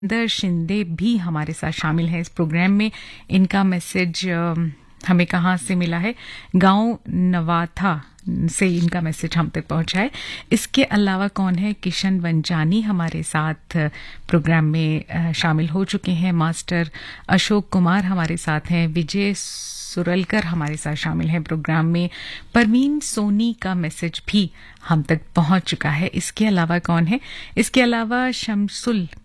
दर शिंदे भी हमारे साथ शामिल हैं इस प्रोग्राम में। इनका मैसेज हमें कहाँ से मिला है? गांव नवाथा से इनका मैसेज हम तक पहुंचा है। इसके अलावा कौन है? किशन वंजानी हमारे साथ प्रोग्राम में शामिल हो चुके हैं। मास्टर अशोक कुमार हमारे साथ हैं। विजय सुरलकर हमारे साथ शामिल हैं प्रोग्राम में। परवीन सोनी का मैसेज भी हम तक पहुंच चुका है। इसके अलावा कौन है? इसके अलावा शमसुल